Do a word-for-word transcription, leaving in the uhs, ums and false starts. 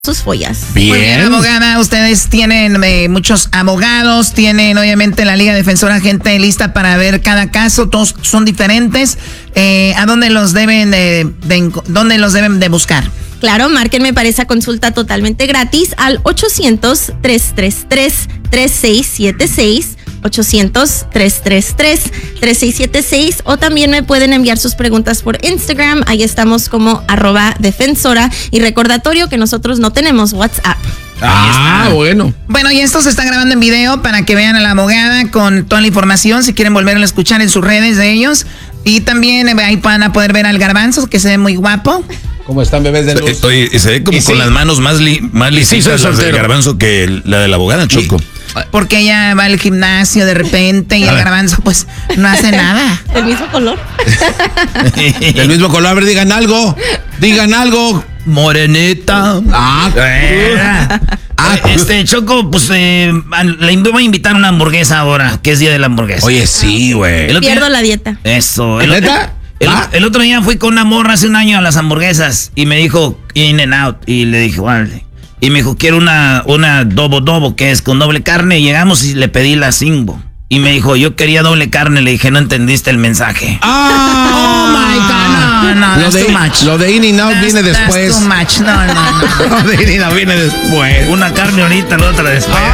sus follas. Bien. Muy bien, abogada, ustedes tienen eh, muchos abogados, tienen obviamente la Liga Defensora gente lista para ver cada caso, todos son diferentes. Eh, ¿A dónde los deben de, de, dónde los deben de buscar? Claro, márquenme para esa consulta totalmente gratis al ochocientos, tres tres tres, tres seis siete seis, ochocientos, tres tres tres, tres seis siete seis, o también me pueden enviar sus preguntas por Instagram, ahí estamos como arroba defensora, y recordatorio que nosotros no tenemos WhatsApp. Ah, bueno. Bueno, y esto se está grabando en video para que vean a la abogada con toda la información, si quieren volver a escuchar en sus redes de ellos. Y también eh, ahí van a poder ver al Garbanzo, que se ve muy guapo. ¿Cómo están, bebés de luz? Oye, se ve como Y con sí. las manos más, li, más Y sí, lisitas soy las del soltero. Garbanzo que la de la abogada, Choco. Porque ella va al gimnasio de repente y el Garbanzo pues no hace nada. ¿El mismo color? Del mismo color, a ver, digan algo. Digan algo. Moreneta. Ah, Ah, este, Choco, pues eh, le voy a invitar una hamburguesa ahora, que es día de la hamburguesa. Oye, sí, güey. El otro Pierdo día- la dieta. Eso. El, ¿Neta? el- ¿Va? el otro día fui con una morra hace un año a las hamburguesas y me dijo In and Out y le dije, vale. Y me dijo, quiero una, una dobo dobo, que es con doble carne. Y llegamos y le pedí la Simbo. Y me dijo, yo quería doble carne. Le dije, no entendiste el mensaje. Ah, Oh my God, no, no, lo that's de, too much. Lo de In and Out That's- viene that's después. too much. No, no, no. Lo de In and Out viene después. Una carne ahorita, la otra después.